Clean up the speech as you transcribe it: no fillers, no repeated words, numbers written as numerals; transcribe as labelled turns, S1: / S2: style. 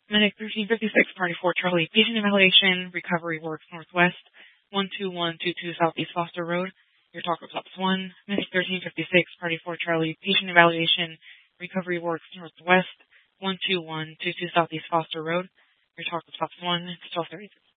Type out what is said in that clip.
S1: Medic 1356, Party 4 Charlie. Patient evaluation, recovery works northwest, 12122 Southeast Foster Road. Your talk stops 1. Medic 1356, Party 4 Charlie. Patient evaluation, recovery works northwest, 12122 Southeast Foster Road. Your talk stops 1. It's 12:33.